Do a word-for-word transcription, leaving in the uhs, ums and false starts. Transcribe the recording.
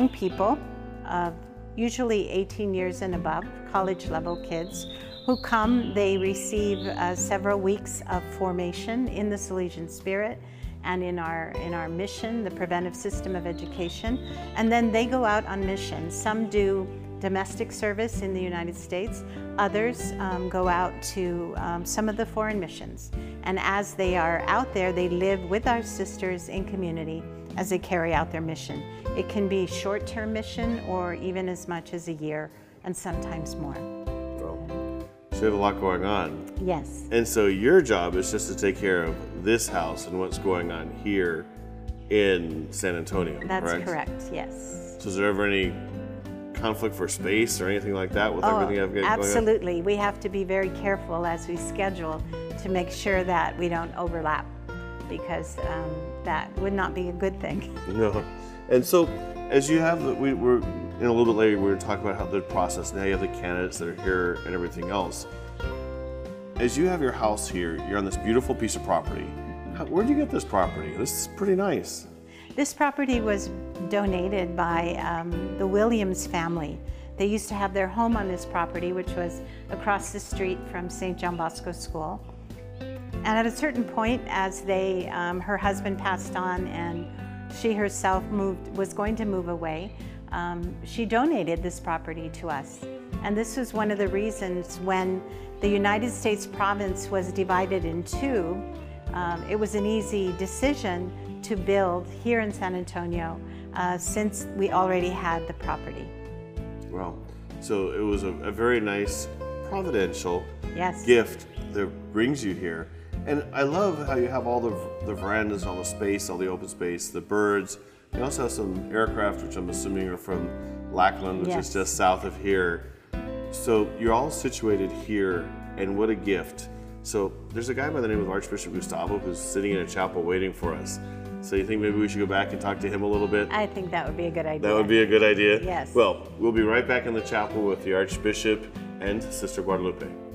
young people, uh, usually eighteen years and above, college level kids, who come. They receive uh, several weeks of formation in the Salesian Spirit and in our, in our mission, the preventive system of education, and then they go out on mission. Some do domestic service in the United States, others um, go out to um, some of the foreign missions. And as they are out there, they live with our sisters in community as they carry out their mission. It can be short-term mission or even as much as a year, and sometimes more. Well, so you have a lot going on. Yes. And so your job is just to take care of this house and what's going on here in San Antonio, That's correct? correct, yes. So is there ever any conflict for space or anything like that with oh, everything I've got going on? Absolutely. We have to be very careful as we schedule to make sure that we don't overlap, because um, that would not be a good thing. No. And so as you have, the, we, we're in a little bit later, we're going to talk about how the process, now you have the candidates that are here and everything else. As you have your house here, you're on this beautiful piece of property. How, where'd you get this property? This is pretty nice. This property was donated by um, the Williams family. They used to have their home on this property, which was across the street from Saint John Bosco School. And at a certain point, as they, um, her husband passed on and she herself moved, was going to move away, um, she donated this property to us. And this was one of the reasons when the United States province was divided in two, um, it was an easy decision to build here in San Antonio uh, since we already had the property. Wow. So it was a, a very nice providential yes. gift that brings you here. And I love how you have all the, the verandas, all the space, all the open space, the birds. You also have some aircraft, which I'm assuming are from Lackland, which yes. is just south of here. So you're all situated here, and what a gift. So there's a guy by the name of Archbishop Gustavo who's sitting in a chapel waiting for us. So you think maybe we should go back and talk to him a little bit? I think that would be a good idea. That would be a good idea? Yes. Well, we'll be right back in the chapel with the Archbishop and Sister Guadalupe.